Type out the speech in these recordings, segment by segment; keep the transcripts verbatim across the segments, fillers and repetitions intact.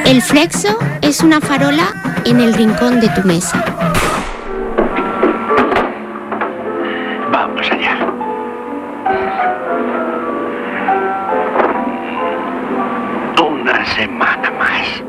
El flexo es una farola en el rincón de tu mesa. Vamos allá. Una semana más.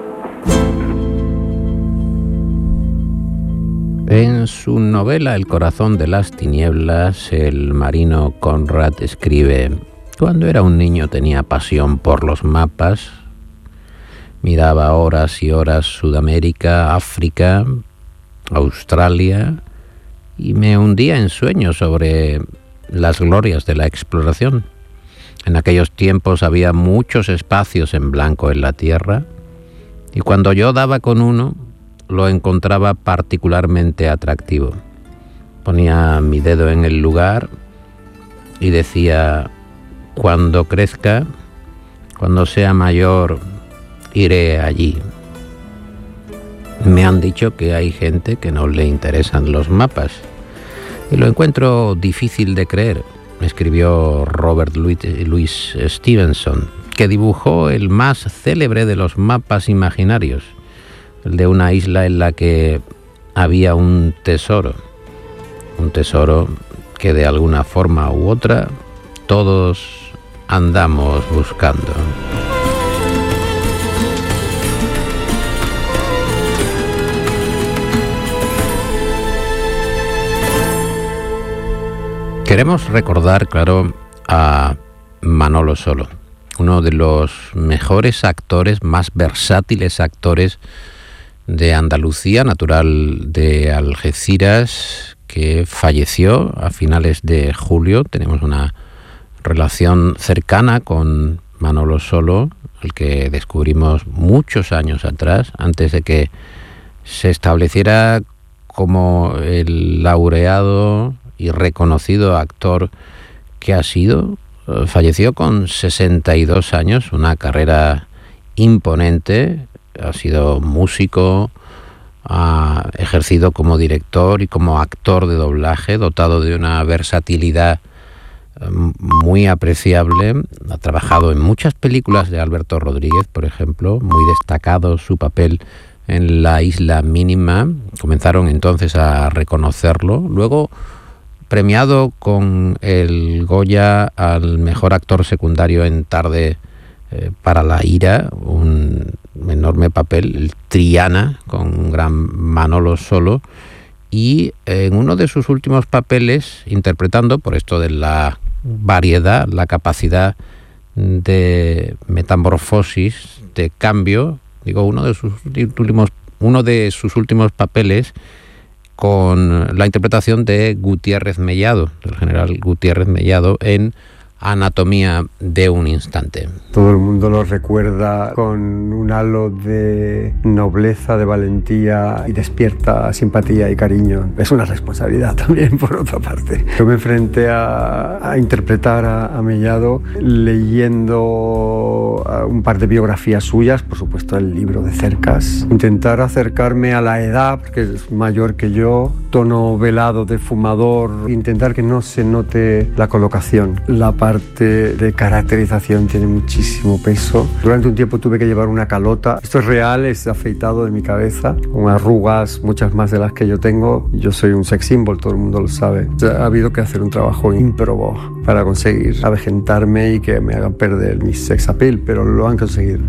En su novela El corazón de las tinieblas, el marino Conrad escribe: cuando era un niño tenía pasión por los mapas. Miraba horas y horas Sudamérica, África, Australia, y me hundía en sueños sobre las glorias de la exploración. En aquellos tiempos había muchos espacios en blanco en la Tierra, y cuando yo daba con uno, lo encontraba particularmente atractivo. Ponía mi dedo en el lugar y decía: cuando crezca, cuando sea mayor, iré allí. Me han dicho que hay gente que no le interesan los mapas, y lo encuentro difícil de creer, escribió Robert Louis Stevenson, que dibujó el más célebre de los mapas imaginarios, el de una isla en la que había un tesoro, un tesoro que de alguna forma u otra todos andamos buscando. Queremos recordar, claro, a Manolo Solo, uno de los mejores actores, más versátiles actores de Andalucía, natural de Algeciras, que falleció a finales de julio. Tenemos una relación cercana con Manolo Solo, el que descubrimos muchos años atrás, antes de que se estableciera como el laureado y reconocido actor que ha sido. Falleció con sesenta y dos años, una carrera imponente. Ha sido músico, ha ejercido como director y como actor de doblaje, dotado de una versatilidad muy apreciable. Ha trabajado en muchas películas de Alberto Rodríguez, por ejemplo, muy destacado su papel en La Isla Mínima. Comenzaron entonces a reconocerlo. Luego, premiado con el Goya al mejor actor secundario en Tarde eh, para la ira, un enorme papel, el Triana, con un gran Manolo Solo, y en uno de sus últimos papeles, interpretando, por esto de la variedad, la capacidad de metamorfosis, de cambio, digo, uno de sus últimos, uno de sus últimos papeles, con la interpretación de Gutiérrez Mellado, del general Gutiérrez Mellado, en Anatomía de un instante. Todo el mundo lo recuerda con un halo de nobleza, de valentía, y despierta simpatía y cariño. Es una responsabilidad también, por otra parte. Yo me enfrenté a, a interpretar a, a Mellado leyendo un par de biografías suyas, por supuesto el libro de Cercas. Intentar acercarme a la edad, porque es mayor que yo, tono velado de fumador, intentar que no se note la colocación. La parte de caracterización tiene muchísimo peso. Durante un tiempo tuve que llevar una calota. Esto es real, es afeitado de mi cabeza, con arrugas, muchas más de las que yo tengo. Yo soy un sex symbol, todo el mundo lo sabe. Ha habido que hacer un trabajo ímprobo para conseguir avejentarme y que me hagan perder mi sex appeal, pero lo han conseguido.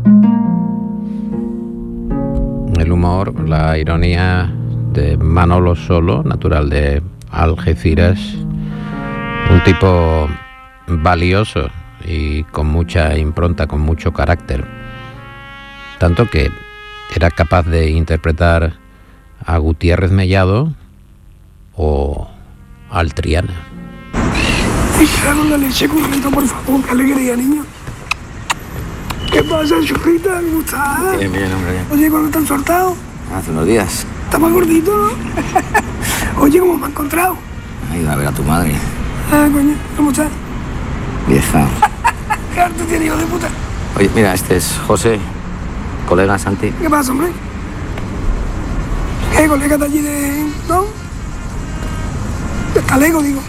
El humor, la ironía de Manolo Solo, natural de Algeciras, un tipo valioso y con mucha impronta, con mucho carácter, tanto que era capaz de interpretar a Gutiérrez Mellado o al Triana. Fijaros la leche correcta, por favor, qué alegría, niño. ¿Qué pasa, churrita? ¿Cómo estás? Bien, bien, hombre. Oye, ¿cuándo te han soltado? Hace unos días. ¿Estás más gordito, no? Oye, ¿cómo me has encontrado? He ido a ver a tu madre. Ah, coño, ¿cómo estás? Vieja. ¿Qué arte tiene, hijo de puta? Oye, mira, este es José, colega Santi. ¿Qué pasa, hombre? ¿Qué colega de allí de... no? De Talego, digo.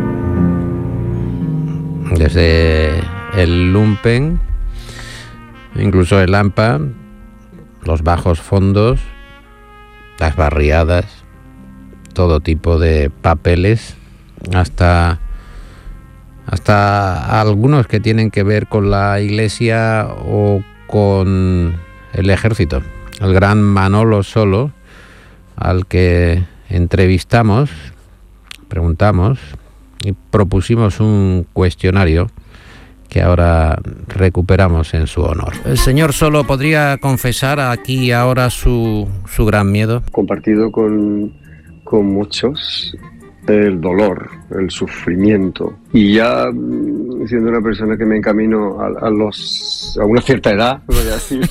Desde el lumpen incluso el hampa, los bajos fondos, las barriadas, todo tipo de papeles, hasta, hasta algunos que tienen que ver con la Iglesia o con el ejército. El gran Manolo Solo, al que entrevistamos, preguntamos y propusimos un cuestionario que ahora recuperamos en su honor. El señor Solo, ¿podría confesar aquí ahora su, su gran miedo? Compartido con, con muchos, el dolor, el sufrimiento. Y ya siendo una persona que me encamino a, a, los, a una cierta edad, voy a decir,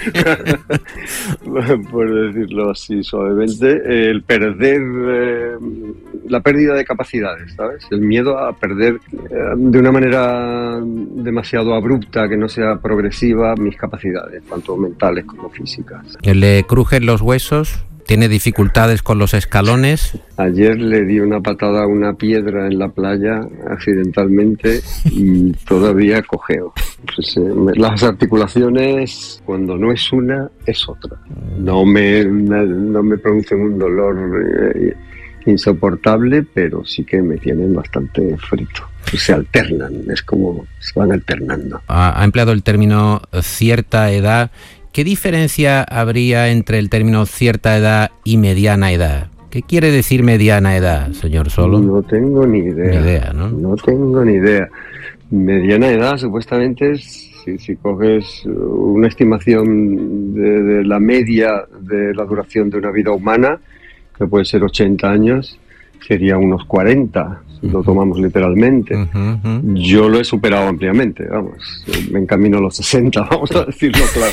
por decirlo así suavemente, el perder, eh, la pérdida de capacidades, ¿sabes? El miedo a perder eh, de una manera demasiado abrupta, que no sea progresiva, mis capacidades, tanto mentales como físicas. ¿Le crujen los huesos? ¿Tiene dificultades con los escalones? Ayer le di una patada a una piedra en la playa accidentalmente y todavía cojeo. Pues, eh, las articulaciones, cuando no es una, es otra. No me, no me producen un dolor eh, insoportable, pero sí que me tienen bastante frito. Se alternan, es como se van alternando. Ha, ha empleado el término cierta edad. ¿Qué diferencia habría entre el término cierta edad y mediana edad? ¿Qué quiere decir mediana edad, señor Solo? No tengo ni idea. Ni idea, ¿no? No tengo ni idea. Mediana edad supuestamente es, si, si coges una estimación de, de la media de la duración de una vida humana, que puede ser ochenta años, sería unos cuarenta, si uh-huh. lo tomamos literalmente. Uh-huh, uh-huh. Yo lo he superado ampliamente, vamos, me encamino a los sesenta, vamos a decirlo claro.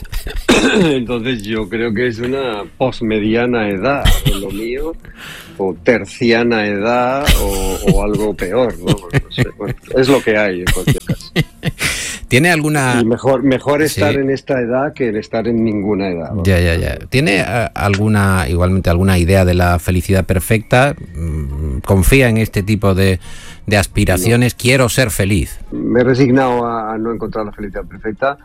Entonces yo creo que es una posmediana edad en lo mío, o terciana edad, o, o algo peor, ¿no? No sé, bueno, es lo que hay en cualquier caso. ¿Tiene alguna...? Y mejor, mejor estar sí. en esta edad que en estar en ninguna edad, ¿no? Ya, ya, ya. ¿Tiene uh, alguna, igualmente, alguna idea de la felicidad perfecta? ¿Confía en este tipo de, de aspiraciones? No. Quiero ser feliz. Me he resignado a, a no encontrar la felicidad perfecta,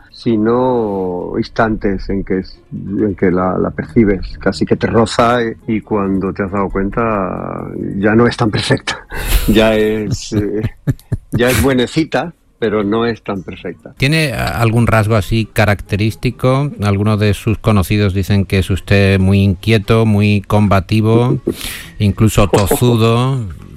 sino instantes en que, es, en que la, la percibes, casi que te roza, y, y cuando te has dado cuenta ya no es tan perfecta. Ya es, eh, ya es buenecita, pero no es tan perfecta. ¿Tiene algún rasgo así característico? Algunos de sus conocidos dicen que es usted muy inquieto, muy combativo, incluso tozudo.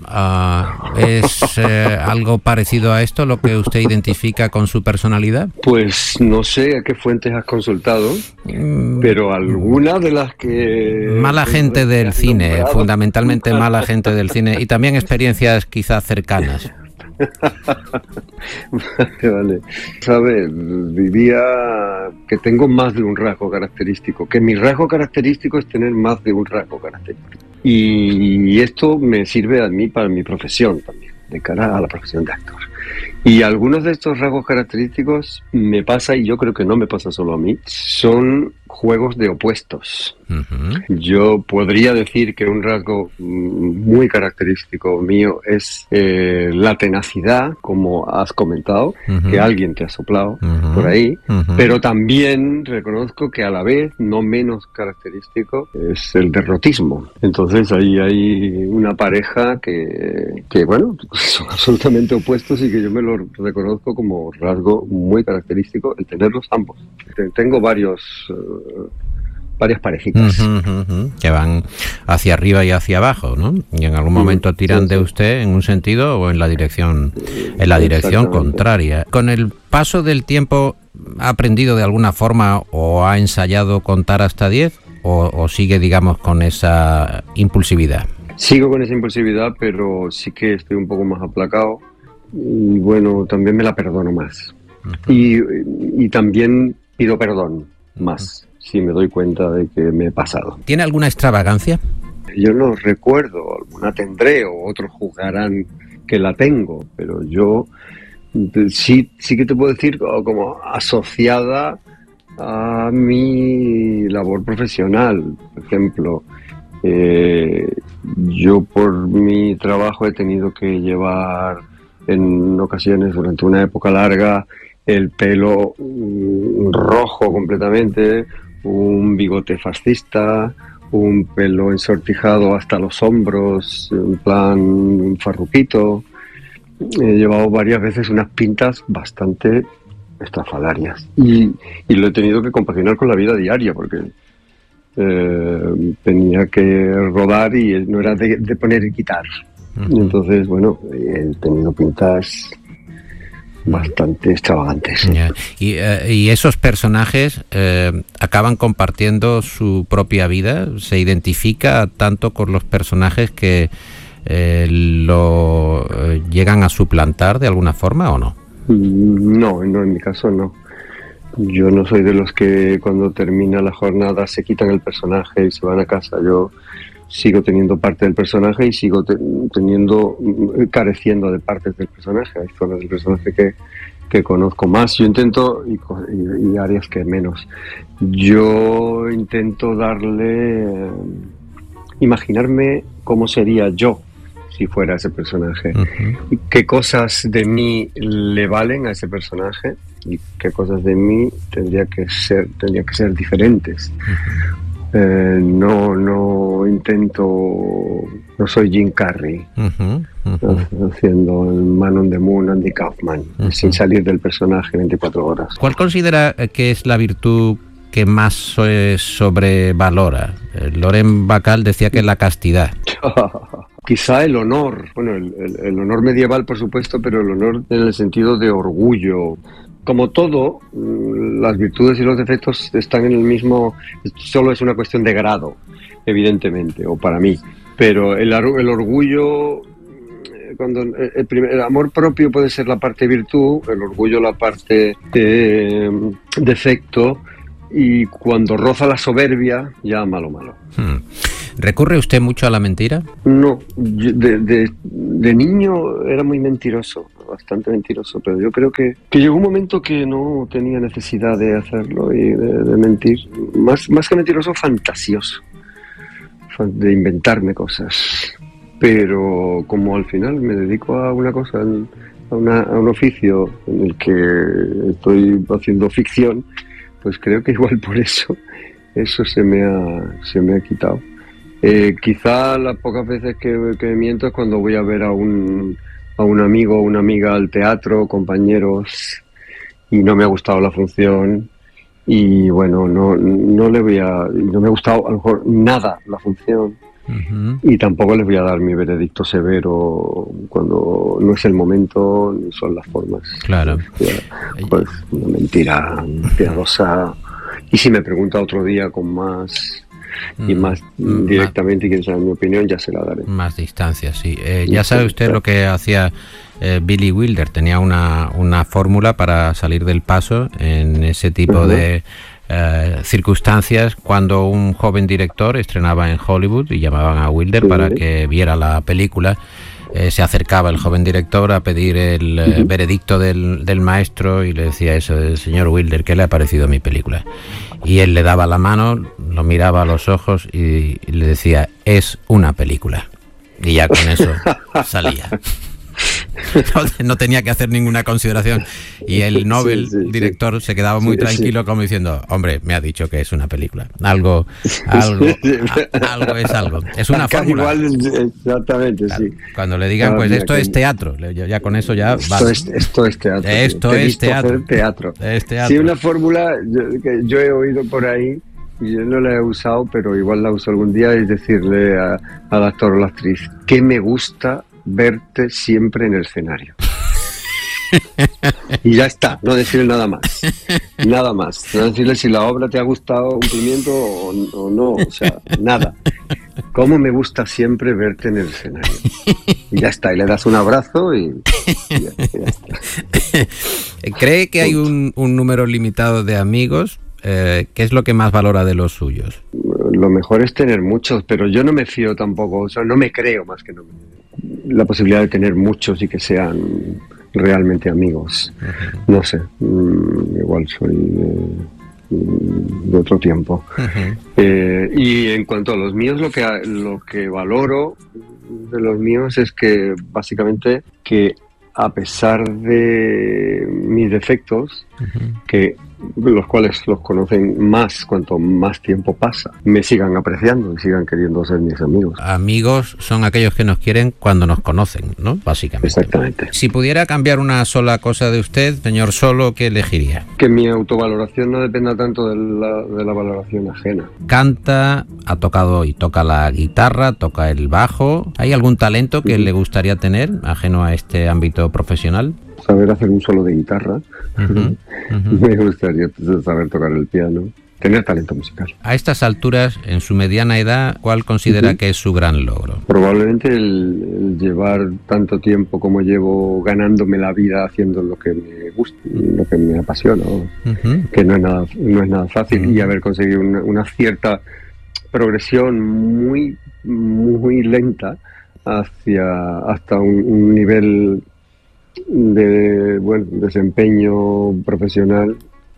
Uh, ¿Es eh, algo parecido a esto lo que usted identifica con su personalidad? Pues no sé a qué fuentes has consultado, mm, pero alguna de las que... Mala gente del cine, nombrado. Fundamentalmente mala gente del cine, y también experiencias quizás cercanas. Vale, vale. ¿Sabes? Diría que tengo más de un rasgo característico, que mi rasgo característico es tener más de un rasgo característico. Y esto me sirve a mí para mi profesión también, de cara a la profesión de actor. Y algunos de estos rasgos característicos me pasa, y yo creo que no me pasa solo a mí, son juegos de opuestos. Uh-huh. Yo podría decir que un rasgo muy característico mío es eh, la tenacidad, como has comentado, uh-huh. que alguien te ha soplado uh-huh. por ahí, uh-huh. pero también reconozco que a la vez, no menos característico, es el derrotismo. Entonces ahí hay una pareja que, que bueno, son absolutamente opuestos y que yo me lo reconozco como rasgo muy característico, el tenerlos ambos. Tengo varios... Uh, varias parejitas uh-huh, uh-huh, que van hacia arriba y hacia abajo, ¿no? Y en algún momento tiran sí, sí. de usted en un sentido o en la dirección en la dirección contraria. Con el paso del tiempo, ¿ha aprendido de alguna forma o ha ensayado contar hasta diez o, o sigue, digamos, con esa impulsividad? Sigo con esa impulsividad, pero sí que estoy un poco más aplacado y bueno, también me la perdono más. Uh-huh. y, y también pido perdón más. Uh-huh. Si me doy cuenta de que me he pasado. ¿Tiene alguna extravagancia? Yo no recuerdo, alguna tendré o otros juzgarán que la tengo, pero yo sí, sí que te puedo decir como asociada a mi labor profesional. Por ejemplo, eh, yo por mi trabajo he tenido que llevar en ocasiones durante una época larga el pelo mm, rojo completamente, un bigote fascista, un pelo ensortijado hasta los hombros, en plan un farruquito. He llevado varias veces unas pintas bastante estrafalarias y, y lo he tenido que compaginar con la vida diaria porque eh, tenía que rodar y no era de, de poner y quitar. Uh-huh. Entonces, bueno, he tenido pintas bastante extravagantes. ¿Sí? Yeah. Y, uh, y esos personajes uh, acaban compartiendo su propia vida. ¿Se identifica tanto con los personajes que eh, lo eh, llegan a suplantar de alguna forma o no? No, no, en mi caso no. Yo no soy de los que cuando termina la jornada se quitan el personaje y se van a casa. Yo sigo teniendo parte del personaje y sigo te- teniendo, careciendo de partes del personaje. Hay zonas del personaje que, que conozco más. Yo intento, y, y, y áreas que menos. Yo intento darle, eh, imaginarme cómo sería yo si fuera ese personaje. Uh-huh. ¿Qué cosas de mí le valen a ese personaje? Y qué cosas de mí tendría que ser, tendría que ser diferentes. Uh-huh. Eh, no, no intento, no soy Jim Carrey, uh-huh. Uh-huh. haciendo el Man on the Moon, Andy Kaufman, uh-huh. sin salir del personaje veinticuatro horas. ¿Cuál considera que es la virtud que más sobrevalora? Loren Bacall decía que es la castidad. Quizá el honor, bueno, el, el, el honor medieval, por supuesto, pero el honor en el sentido de orgullo. Como todo, las virtudes y los defectos están en el mismo, solo es una cuestión de grado, evidentemente, o para mí. Pero el, el orgullo, cuando el, primer, el amor propio puede ser la parte virtud, el orgullo la parte eh, defecto, y cuando roza la soberbia, ya malo, malo. Hmm. ¿Recurre usted mucho a la mentira? No, de, de, de niño era muy mentiroso, bastante mentiroso, pero yo creo que, que llegó un momento que no tenía necesidad de hacerlo y de, de mentir. Más, más que mentiroso, fantasioso, de inventarme cosas. Pero como al final me dedico a una cosa, a, una, a un oficio en el que estoy haciendo ficción, pues creo que igual por eso, eso se me ha, se me ha quitado. Eh, quizá las pocas veces que, que miento es cuando voy a ver a un, a un amigo o una amiga al teatro, compañeros, y no me ha gustado la función y bueno, no, no le voy a, no me ha gustado a lo mejor nada la función. Uh-huh. Y tampoco les voy a dar mi veredicto severo cuando no es el momento ni son las formas. Claro. Pues, pues una mentira piadosa. Y si me pregunta otro día con más y más mm, directamente y quiere saber mi opinión, ya se la daré. Más distancia, sí. Eh, ya sabe usted lo que hacía eh, Billy Wilder. Tenía una, una fórmula para salir del paso en ese tipo uh-huh. de eh, circunstancias cuando un joven director estrenaba en Hollywood y llamaban a Wilder uh-huh. para que viera la película. Eh, se acercaba el joven director a pedir el eh, uh-huh. veredicto del, del maestro y le decía eso, señor Wilder, ¿qué le ha parecido mi película? Y él le daba la mano, lo miraba a los ojos y, y le decía, es una película. Y ya con eso salía. No, no tenía que hacer ninguna consideración. Y el Nobel sí, sí, director sí. se quedaba muy sí, tranquilo sí. como diciendo, hombre, me ha dicho que es una película. Algo, algo, a, algo es algo. Es una Acá fórmula. Igual, exactamente, claro, sí. Cuando le digan, pues esto es teatro, ya con eso ya esto vale. Es, esto es teatro. Esto es teatro. teatro. Es teatro. Sí, una fórmula yo, que yo he oído por ahí, y yo no la he usado, pero igual la uso algún día, es decirle a, al actor o la actriz, que me gusta verte siempre en el escenario. Y ya está, no decirle nada más. Nada más. No decirle si la obra te ha gustado, un cumplimiento o, o no. O sea, nada. Cómo me gusta siempre verte en el escenario. Y ya está, y le das un abrazo y, y, ya, y ya está. ¿Cree que hay un, un número limitado de amigos? Eh, ¿Qué es lo que más valora de los suyos? Lo mejor es tener muchos, pero yo no me fío tampoco, o sea, no me creo más que no me... la posibilidad de tener muchos y que sean realmente amigos. Uh-huh. No sé, mmm, igual soy de, de otro tiempo. Uh-huh. Eh, y en cuanto a los míos, lo que lo que valoro de los míos es que básicamente que a pesar de mis defectos, uh-huh. que los cuales los conocen más cuanto más tiempo pasa, me sigan apreciando y sigan queriendo ser mis amigos. Amigos son aquellos que nos quieren cuando nos conocen, ¿no? Básicamente. Exactamente. Si pudiera cambiar una sola cosa de usted, señor Solo, ¿qué elegiría? Que mi autovaloración no dependa tanto de la, de la valoración ajena. Canta, ha tocado y toca la guitarra, toca el bajo. ¿Hay algún talento que uh-huh. le gustaría tener, ajeno a este ámbito profesional? Saber hacer un solo de guitarra. Uh-huh, uh-huh. Me gustaría saber tocar el piano, tener talento musical. A estas alturas, en su mediana edad, ¿cuál considera uh-huh. que es su gran logro? Probablemente el, el llevar tanto tiempo como llevo ganándome la vida haciendo lo que me gusta, lo que me apasiona, uh-huh. que no es nada, no es nada fácil, uh-huh. y haber conseguido una, una cierta progresión muy, muy lenta hacia hasta un, un nivel de bueno desempeño profesional,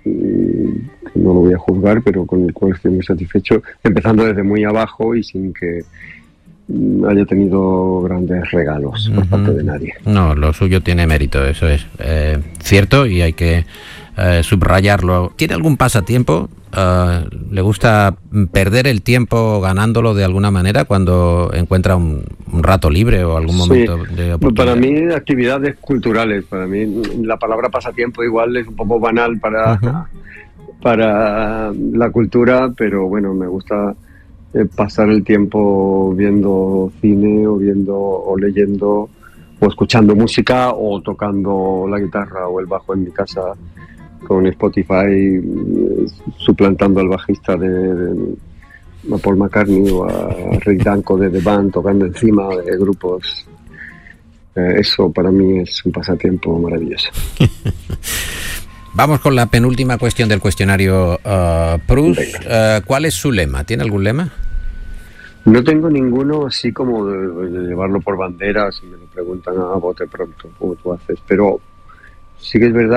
no lo voy a juzgar, pero con el cual estoy muy satisfecho, empezando desde muy abajo y sin que haya tenido grandes regalos por uh-huh. parte de nadie. No, lo suyo tiene mérito, eso es eh, cierto, y hay que eh, subrayarlo. ¿Tiene algún pasatiempo? Uh, ¿Le gusta perder el tiempo ganándolo de alguna manera cuando encuentra un, un rato libre o algún momento sí. de oportunidad? Para mí, actividades culturales. Para mí, la palabra pasatiempo igual es un poco banal para, uh-huh. para la cultura, pero bueno, me gusta eh, pasar el tiempo viendo cine o viendo o leyendo o escuchando música o tocando la guitarra o el bajo en mi casa con Spotify, suplantando al bajista de, de a Paul McCartney o a Rick Danko de The Band, tocando encima de grupos. Eh, eso para mí es un pasatiempo maravilloso. Vamos con la penúltima cuestión del cuestionario uh, Proust. Uh, ¿Cuál es su lema? ¿Tiene algún lema? No tengo ninguno así como de, de llevarlo por bandera, si me lo preguntan a bote pronto, como tú haces, pero sí que es verdad